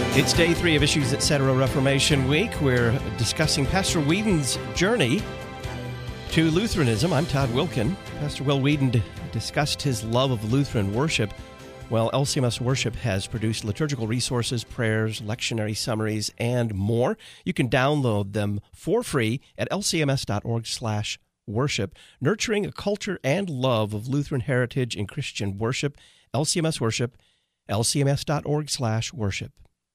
It's day 3 of Issues Etc. Reformation Week. We're discussing Pastor Whedon's journey to Lutheranism. I'm Todd Wilkin. Pastor Will Whedon discussed his love of Lutheran worship. Well, LCMS Worship has produced liturgical resources, prayers, lectionary summaries, and more. You can download them for free at lcms.org/worship. Nurturing a culture and love of Lutheran heritage in Christian worship. LCMS Worship, lcms.org/worship.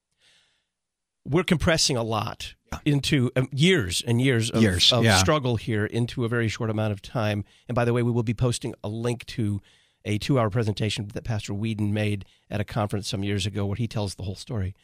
We're compressing a lot into years and years of struggle here into a very short amount of time. And by the way, we will be posting a link to a 2-hour presentation that Pastor Whedon made at a conference some years ago where he tells the whole story.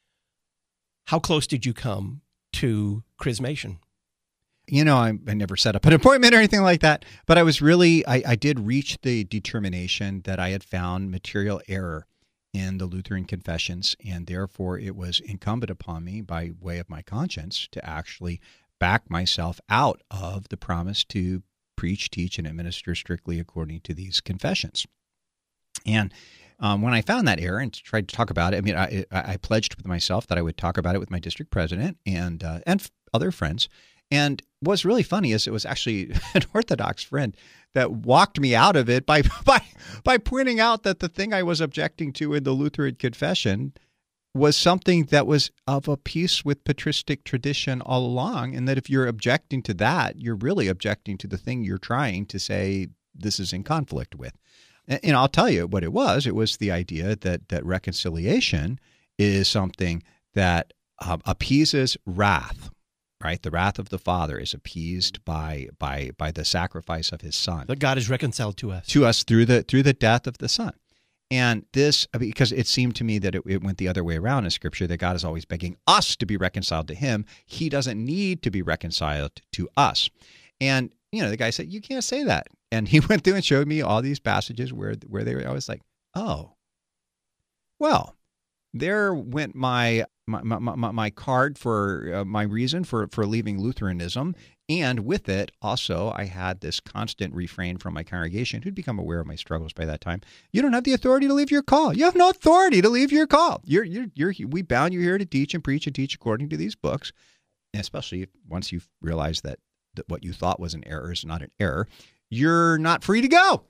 How close did you come to Chrismation? You know, I never set up an appointment or anything like that, but I was really, I did reach the determination that I had found material error in the Lutheran confessions, and therefore it was incumbent upon me by way of my conscience to actually back myself out of the promise to preach, teach, and administer strictly according to these confessions. And when I found that error and tried to talk about it, I mean, I pledged with myself that I would talk about it with my district president and other friends. And what's really funny is it was actually an Orthodox friend that walked me out of it by pointing out that the thing I was objecting to in the Lutheran confession was something that was of a piece with patristic tradition all along, and that if you're objecting to that, you're really objecting to the thing you're trying to say this is in conflict with. And I'll tell you what it was. It was the idea that reconciliation is something that appeases wrath. Right, the wrath of the Father is appeased by the sacrifice of His Son. That God is reconciled to us through the death of the Son, and this because it seemed to me that it went the other way around in Scripture, that God is always begging us to be reconciled to Him. He doesn't need to be reconciled to us. And you know, the guy said, "You can't say that," and he went through and showed me all these passages where they were. I was like, "Oh, well, there went my card for my reason for leaving Lutheranism, and with it also I had this constant refrain from my congregation, who'd become aware of my struggles by that time. You don't have the authority to leave your call. You have no authority to leave your call. We bound you here to teach and preach according to these books, and especially once you've realized that what you thought was an error is not an error, you're not free to go."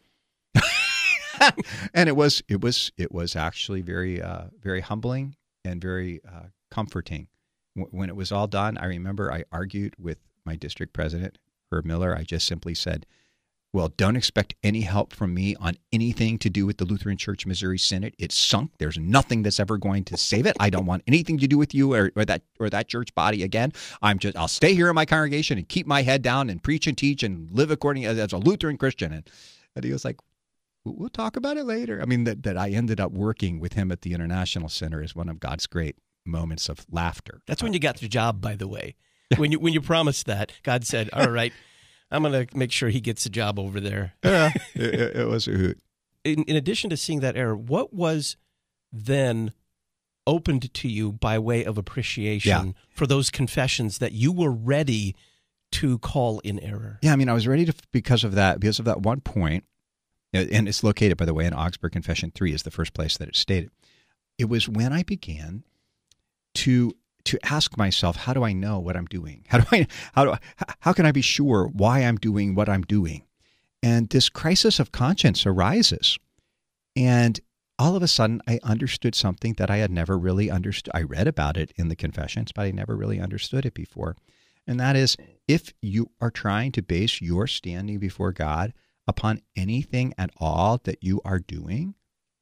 And it was actually very very humbling and very comforting. When it was all done, I remember I argued with my district president, Herb Miller. I just simply said, "Well, don't expect any help from me on anything to do with the Lutheran Church Missouri Synod. It's sunk. There's nothing that's ever going to save it. I don't want anything to do with you or that church body again. I'll stay here in my congregation and keep my head down and preach and teach and live according as a Lutheran Christian." And he was like, "We'll talk about it later." I mean, that I ended up working with him at the International Center is one of God's great moments of laughter. That's when you got the job, by the way. When you promised that, God said, "All right, I'm going to make sure he gets a job over there." Yeah, it was a hoot. In addition to seeing that error, what was then opened to you by way of appreciation for those confessions that you were ready to call in error? Yeah, I mean, I was ready to because of that one point. And it's located, by the way, in Augsburg Confession 3 is the first place that it's stated. It was when I began to ask myself, how do I know what I'm doing? How can I be sure why I'm doing what I'm doing? And this crisis of conscience arises. And all of a sudden, I understood something that I had never really understood. I read about it in the confessions, but I never really understood it before. And that is, if you are trying to base your standing before God upon anything at all that you are doing,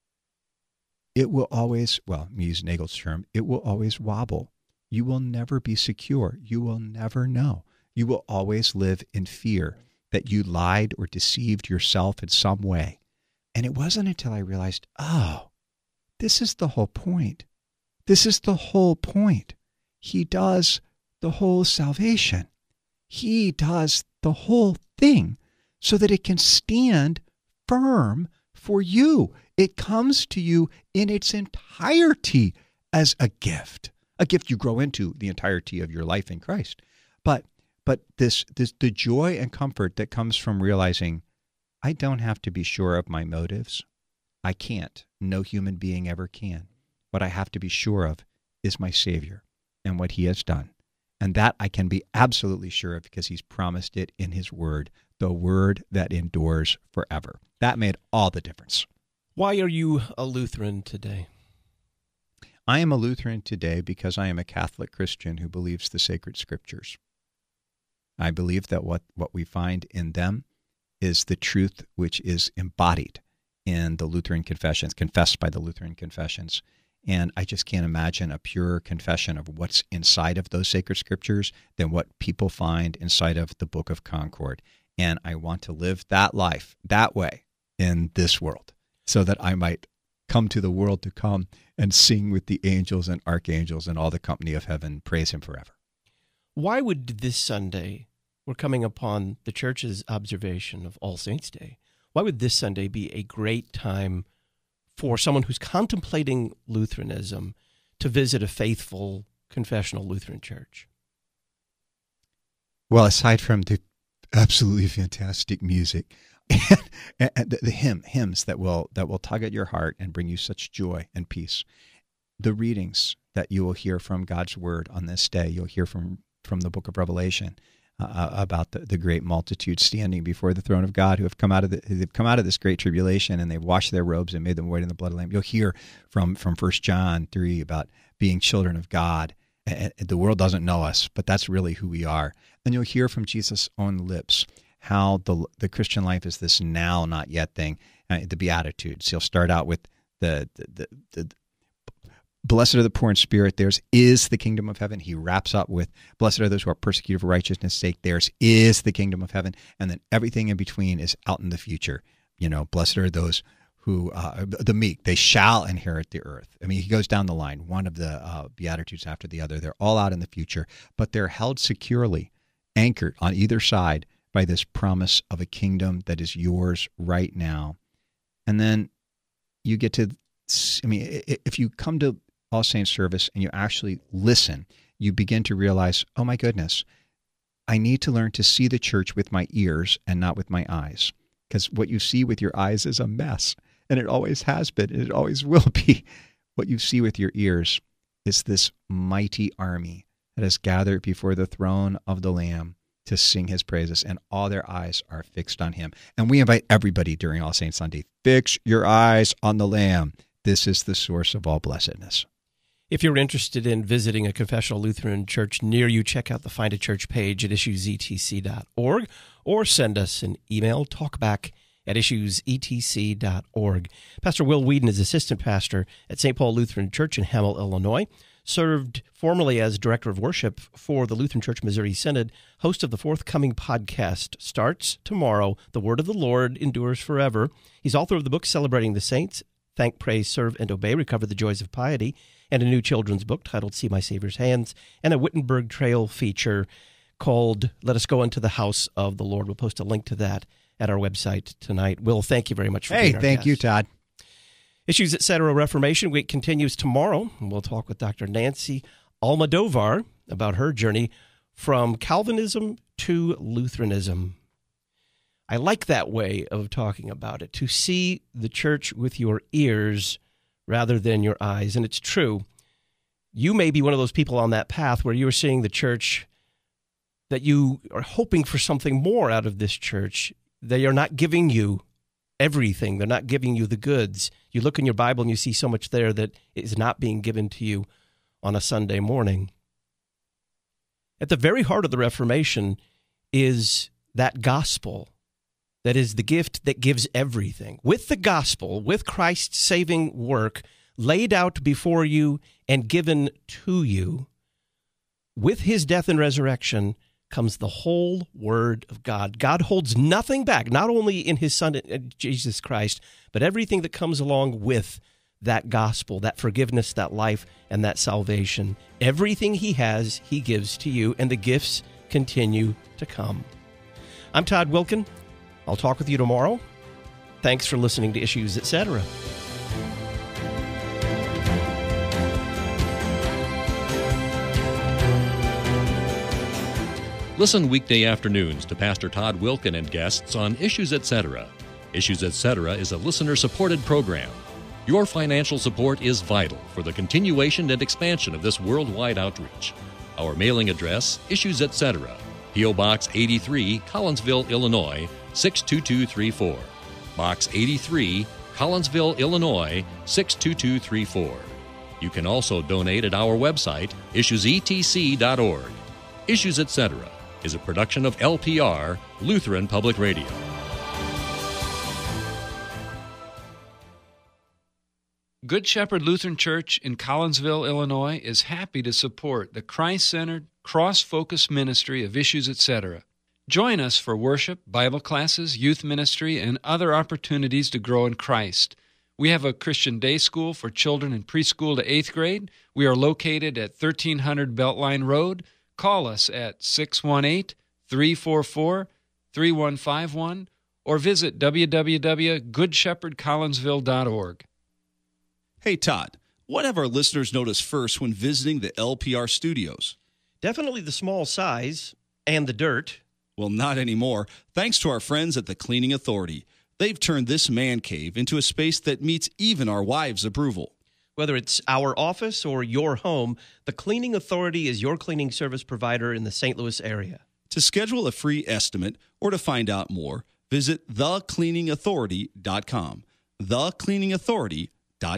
it will always, well, me use Nagel's term, it will always wobble. You will never be secure. You will never know. You will always live in fear that you lied or deceived yourself in some way. And it wasn't until I realized, oh, this is the whole point. This is the whole point. He does the whole salvation. He does the whole thing so that it can stand firm for you. It comes to you in its entirety as a gift you grow into the entirety of your life in Christ. But this the joy and comfort that comes from realizing I don't have to be sure of my motives. I can't. No human being ever can. What I have to be sure of is my Savior and what he has done. And that I can be absolutely sure of because he's promised it in his word, the word that endures forever. That made all the difference. Why are you a Lutheran today? I am a Lutheran today because I am a Catholic Christian who believes the sacred scriptures. I believe that what we find in them is the truth which is embodied in the Lutheran confessions, confessed by the Lutheran confessions. And I just can't imagine a purer confession of what's inside of those sacred scriptures than what people find inside of the Book of Concord. And I want to live that life that way in this world so that I might come to the world to come and sing with the angels and archangels and all the company of heaven, praise him forever. Why would this Sunday, we're coming upon the church's observation of All Saints' Day, why would this Sunday be a great time for someone who's contemplating Lutheranism to visit a faithful confessional Lutheran church? Well, aside from the absolutely fantastic music and the hymns that will tug at your heart and bring you such joy and peace, the readings that you will hear from God's word on this day, you'll hear from the book of Revelation about the great multitude standing before the throne of God who have come out of this great tribulation, and they've washed their robes and made them white in the blood of the Lamb. You'll hear from 1 John 3 about being children of God. The world doesn't know us, but that's really who we are. And you'll hear from Jesus' own lips how the Christian life is this now, not yet thing, the Beatitudes. He'll start out with the blessed are the poor in spirit, theirs is the kingdom of heaven. He wraps up with, blessed are those who are persecuted for righteousness' sake, theirs is the kingdom of heaven. And then everything in between is out in the future. Blessed are those who, the meek, they shall inherit the earth. I mean, he goes down the line, one of the Beatitudes after the other. They're all out in the future, but they're held securely, anchored on either side by this promise of a kingdom that is yours right now. And then you get to, if you come to All Saints service and you actually listen, you begin to realize, oh my goodness, I need to learn to see the church with my ears and not with my eyes. Because what you see with your eyes is a mess, and it always has been, and it always will be. What you see with your ears is this mighty army that has gathered before the throne of the Lamb to sing his praises, and all their eyes are fixed on him. And we invite everybody during All Saints Sunday, fix your eyes on the Lamb. This is the source of all blessedness. If you're interested in visiting a confessional Lutheran church near you, check out the Find a Church page at issuesetc.org or send us an email, talkback@issuesetc.org. Pastor Will Whedon is assistant pastor at St. Paul Lutheran Church in Hamel, Illinois, served formerly as director of worship for the Lutheran Church Missouri Synod, host of the forthcoming podcast, Starts Tomorrow, The Word of the Lord Endures Forever. He's author of the book Celebrating the Saints, Thank, Praise, Serve, and Obey, Recover the Joys of Piety, and a new children's book titled See My Savior's Hands, and a Wittenberg Trail feature called Let Us Go Into the House of the Lord. We'll post a link to that at our website tonight. Will, thank you very much for being our thank guest. You, Todd. Issues, Etc. Reformation Week continues tomorrow. We'll talk with Dr. Nancy Almodovar about her journey from Calvinism to Lutheranism. I like that way of talking about it, to see the church with your ears rather than your eyes. And it's true. You may be one of those people on that path where you're seeing the church that you are hoping for something more out of this church. They are not giving you everything. They're not giving you the goods. You look in your Bible and you see so much there that is not being given to you on a Sunday morning. At the very heart of the Reformation is that gospel that is the gift that gives everything. With the gospel, with Christ's saving work laid out before you and given to you, with his death and resurrection comes the whole Word of God. God holds nothing back, not only in his Son, Jesus Christ, but everything that comes along with that gospel, that forgiveness, that life, and that salvation. Everything he has, he gives to you, and the gifts continue to come. I'm Todd Wilkin. I'll talk with you tomorrow. Thanks for listening to Issues, Etc. Listen weekday afternoons to Pastor Todd Wilkin and guests on Issues, Etc. Issues, Etc. is a listener-supported program. Your financial support is vital for the continuation and expansion of this worldwide outreach. Our mailing address, Issues Etc., P.O. Box 83, Collinsville, Illinois, 62234. Box 83, Collinsville, Illinois, 62234. You can also donate at our website, issuesetc.org. Issues Etc. is a production of LPR, Lutheran Public Radio. Good Shepherd Lutheran Church in Collinsville, Illinois is happy to support the Christ-centered, cross-focused ministry of Issues Etc. Join us for worship, Bible classes, youth ministry, and other opportunities to grow in Christ. We have a Christian day school for children in preschool to 8th grade. We are located at 1300 Beltline Road. Call us at 618-344-3151 or visit www.goodshepherdcollinsville.org. Hey, Todd, what have our listeners noticed first when visiting the LPR studios? Definitely the small size and the dirt. Well, not anymore. Thanks to our friends at the Cleaning Authority. They've turned this man cave into a space that meets even our wives' approval. Whether it's our office or your home, the Cleaning Authority is your cleaning service provider in the St. Louis area. To schedule a free estimate or to find out more, visit thecleaningauthority.com. thecleaningauthority.com.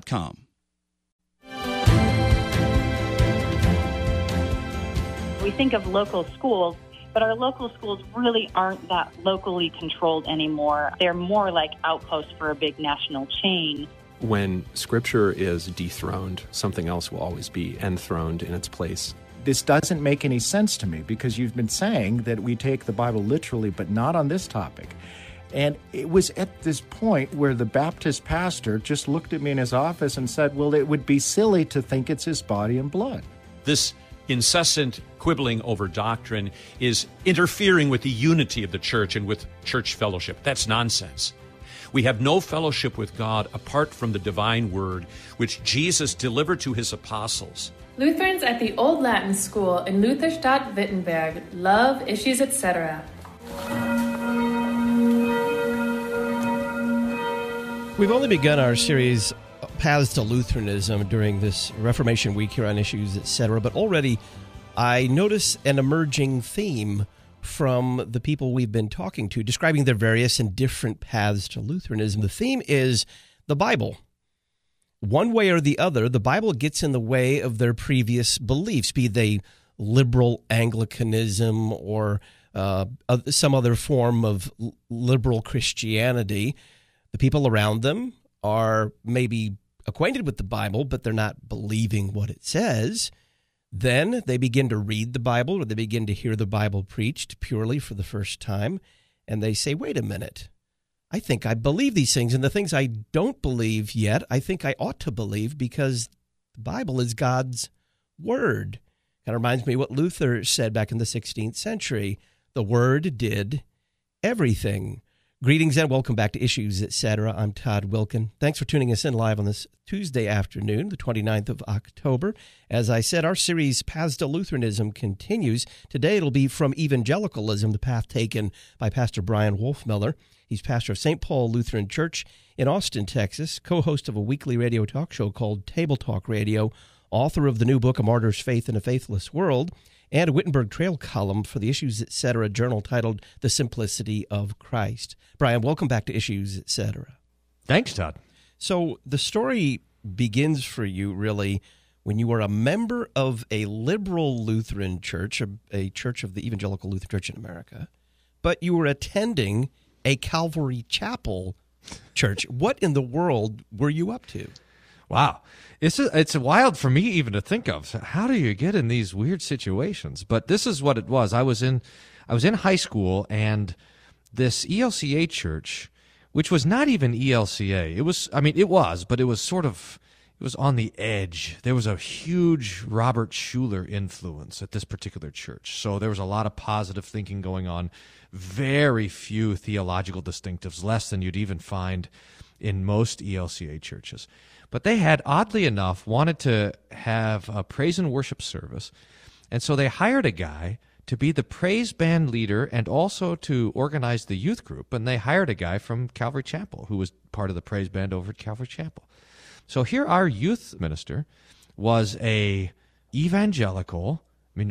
We think of local schools, but our local schools really aren't that locally controlled anymore. They're more like outposts for a big national chain. When Scripture is dethroned, something else will always be enthroned in its place. This doesn't make any sense to me because you've been saying that we take the Bible literally, but not on this topic. And it was at this point where the Baptist pastor just looked at me in his office and said, well, it would be silly to think it's his body and blood. This incessant quibbling over doctrine is interfering with the unity of the church and with church fellowship. That's nonsense. We have no fellowship with God apart from the divine word, which Jesus delivered to his apostles. Lutherans at the Old Latin School in Lutherstadt, Wittenberg love Issues Etc. We've only begun our series, Paths to Lutheranism, during this Reformation Week here on Issues Etc., but already I notice an emerging theme from the people we've been talking to, describing their various and different paths to Lutheranism. The theme is the Bible. One way or the other, the Bible gets in the way of their previous beliefs, be they liberal Anglicanism or some other form of liberal Christianity. The people around them are maybe acquainted with the Bible, but they're not believing what it says. Then they begin to read the Bible, or they begin to hear the Bible preached purely for the first time, and they say, wait a minute, I think I believe these things, and the things I don't believe yet, I think I ought to believe because the Bible is God's Word. Kind of reminds me of what Luther said back in the 16th century. The Word did everything. Greetings and welcome back to Issues Etc. I'm Todd Wilken. Thanks for tuning us in live on this Tuesday afternoon, the 29th of October. As I said, our series, Paths to Lutheranism, continues. Today it'll be From Evangelicalism, the path taken by Pastor Brian Wolfmueller. He's pastor of St. Paul Lutheran Church in Austin, Texas, co-host of a weekly radio talk show called Table Talk Radio, author of the new book, A Martyr's Faith in a Faithless World, and a Wittenberg Trail column for the Issues Etc. journal titled The Simplicity of Christ. Brian, welcome back to Issues Etc. Thanks, Todd. So the story begins for you, really, when you were a member of a liberal Lutheran church, a church of the Evangelical Lutheran Church in America, but you were attending a Calvary Chapel church. What in the world were you up to? Wow. It's wild for me even to think of. How do you get in these weird situations? But this is what it was. I was in high school, and this ELCA church, which was not even ELCA. It was sort of, it was on the edge. There was a huge Robert Schuller influence at this particular church. So there was a lot of positive thinking going on. Very few theological distinctives, less than you'd even find in most ELCA churches. But they had, oddly enough, wanted to have a praise and worship service, and so they hired a guy to be the praise band leader and also to organize the youth group, and they hired a guy from Calvary Chapel who was part of the praise band over at Calvary Chapel. So here our youth minister was a evangelical,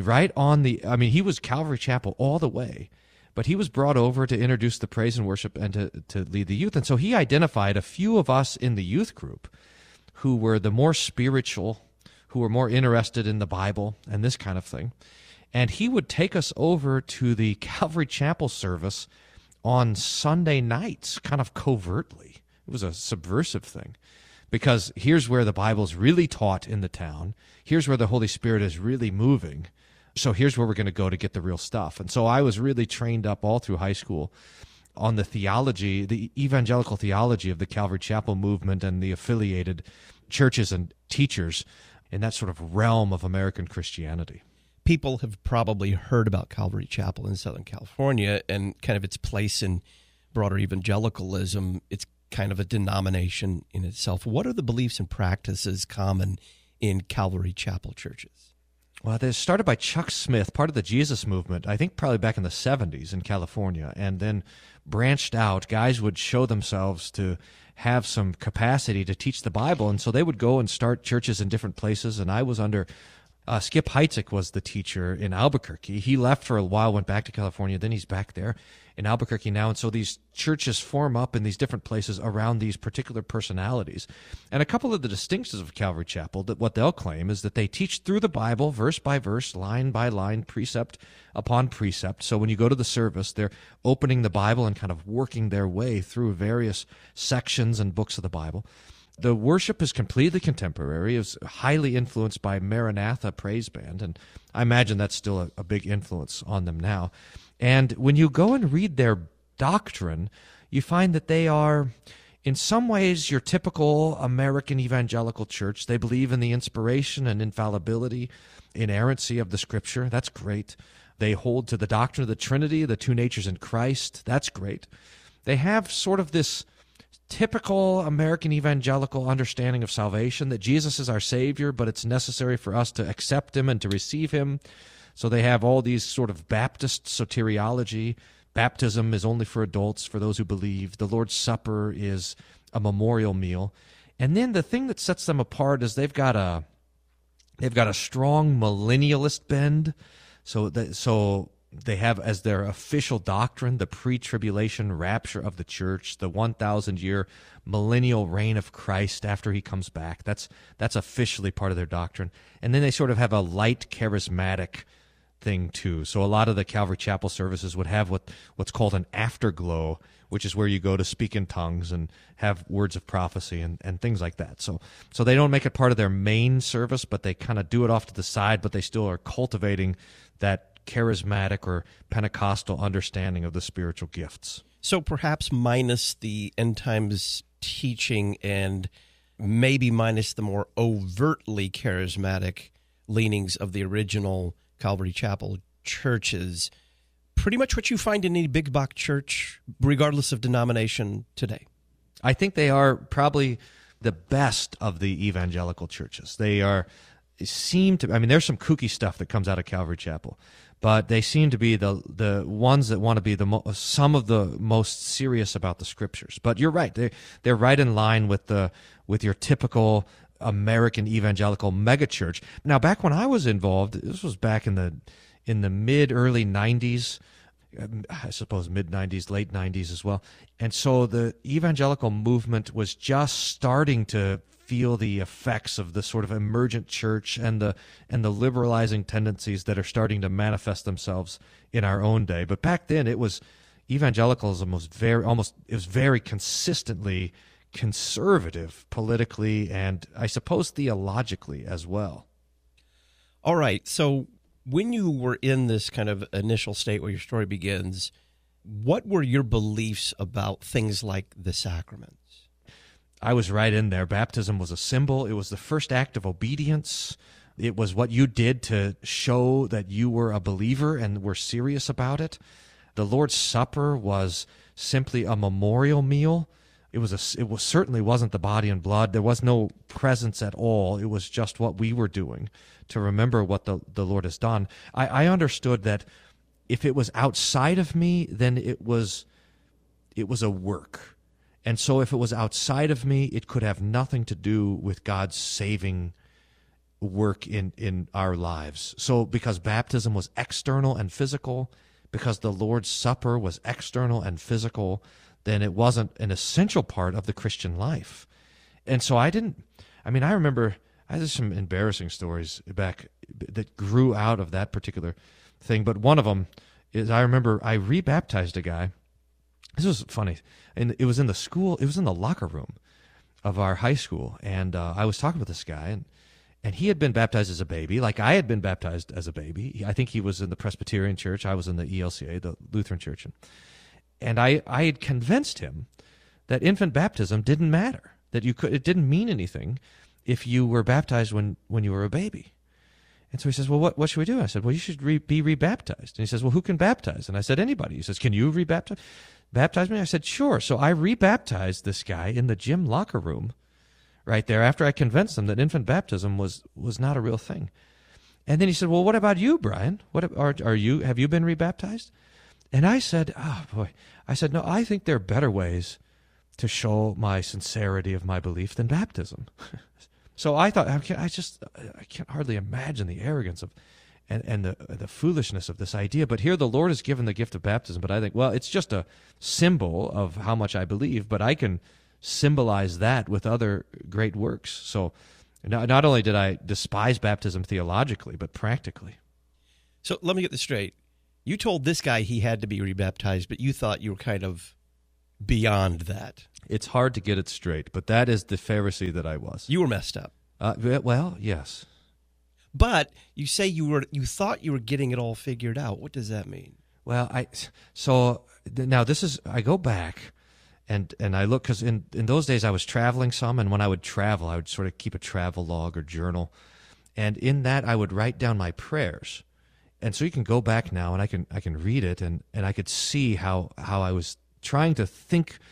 he was Calvary Chapel all the way, but he was brought over to introduce the praise and worship and to lead the youth. And so he identified a few of us in the youth group who were the more spiritual, who were more interested in the Bible and this kind of thing. And he would take us over to the Calvary Chapel service on Sunday nights, kind of covertly. It was a subversive thing, because here's where the Bible's really taught in the town. Here's where the Holy Spirit is really moving. So here's where we're going to go to get the real stuff. And so I was really trained up all through high school on the theology, the evangelical theology of the Calvary Chapel movement and the affiliated churches and teachers in that sort of realm of American Christianity. People have probably heard about Calvary Chapel in Southern California and kind of its place in broader evangelicalism. It's kind of a denomination in itself. What are the beliefs and practices common in Calvary Chapel churches? Well, they started by Chuck Smith, part of the Jesus movement, I think probably back in the 70s in California, and then branched out. Guys would show themselves to have some capacity to teach the Bible, and so they would go and start churches in different places, and I was under Skip Heitzig was the teacher in Albuquerque. He left for a while, went back to California, then he's back there in Albuquerque now. And so these churches form up in these different places around these particular personalities. And a couple of the distinctions of Calvary Chapel, that what they'll claim is that they teach through the Bible, verse by verse, line by line, precept upon precept. So when you go to the service, they're opening the Bible and kind of working their way through various sections and books of the Bible. The worship is completely contemporary. It was highly influenced by Maranatha Praise Band, and I imagine that's still a big influence on them now. And when you go and read their doctrine, you find that they are, in some ways, your typical American evangelical church. They believe in the inspiration and infallibility, inerrancy of the Scripture. That's great. They hold to the doctrine of the Trinity, the two natures in Christ. That's great. They have sort of this typical American evangelical understanding of salvation, that Jesus is our Savior, but it's necessary for us to accept Him and to receive Him. So they have all these sort of Baptist soteriology. Baptism is only for adults, for those who believe. The Lord's Supper is a memorial meal. And then the thing that sets them apart is they've got a strong millennialist bend. So they have as their official doctrine the pre-tribulation rapture of the church, the 1,000-year millennial reign of Christ after He comes back. That's officially part of their doctrine. And then they sort of have a light charismatic thing too. So a lot of the Calvary Chapel services would have what's called an afterglow, which is where you go to speak in tongues and have words of prophecy and things like that. So they don't make it part of their main service, but they kind of do it off to the side, but they still are cultivating that charismatic or Pentecostal understanding of the spiritual gifts. So perhaps minus the end times teaching and maybe minus the more overtly charismatic leanings of the original Calvary Chapel churches, pretty much what you find in any big box church, regardless of denomination today. I think they are probably the best of the evangelical churches. There's some kooky stuff that comes out of Calvary Chapel, but they seem to be the ones that want to be some of the most serious about the Scriptures. But you're right; they're right in line with your typical American evangelical megachurch. Now, back when I was involved, this was back in the mid-early 90s, I suppose mid-90s, late 90s as well. And so the evangelical movement was just starting to feel the effects of the sort of emergent church and the liberalizing tendencies that are starting to manifest themselves in our own day. But back then, evangelicalism was very consistently conservative politically and I suppose theologically as well. All right. So when you were in this kind of initial state where your story begins, what were your beliefs about things like the sacraments? I was right in there. Baptism was a symbol. It was the first act of obedience. It was what you did to show that you were a believer and were serious about it. The Lord's Supper was simply a memorial meal. It certainly wasn't the body and blood. There was no presence at all. It was just what we were doing to remember what the Lord has done. I understood that if it was outside of me, then it was a work. And so if it was outside of me, it could have nothing to do with God's saving work in our lives. So because baptism was external and physical, because the Lord's Supper was external and physical, then it wasn't an essential part of the Christian life. And so I remember I had some embarrassing stories back that grew out of that particular thing, but one of them is I remember I rebaptized a guy. This was funny, and it was in the locker room of our high school, and I was talking with this guy, and he had been baptized as a baby, like I had been baptized as a baby. I think he was in the Presbyterian church, I was in the ELCA, the Lutheran church, and I had convinced him that infant baptism didn't matter, that it didn't mean anything if you were baptized when you were a baby. And so he says, well, what should we do? I said, well, you should be rebaptized. And he says, well, who can baptize? And I said, anybody. He says, can you baptize me? I said, sure. So I rebaptized this guy in the gym locker room right there after I convinced him that infant baptism was not a real thing. And then he said, well, what about you, Brian? Have you been rebaptized? And I said, oh, boy. I said, no, I think there are better ways to show my sincerity of my belief than baptism. So I thought, I can't hardly imagine the arrogance of and the foolishness of this idea. But here the Lord has given the gift of baptism, but I think, well, it's just a symbol of how much I believe, but I can symbolize that with other great works. So not only did I despise baptism theologically, but practically. So let me get this straight. You told this guy he had to be rebaptized, but you thought you were kind of beyond that. It's hard to get it straight, but that is the Pharisee that I was. You were messed up. Well, yes. But you say you thought you were getting it all figured out. What does that mean? Well, now this is, I go back and I look, because in those days I was traveling some, and when I would travel, I would sort of keep a travel log or journal, and in that I would write down my prayers. And so you can go back now and I can read it, and I could see how I was trying to think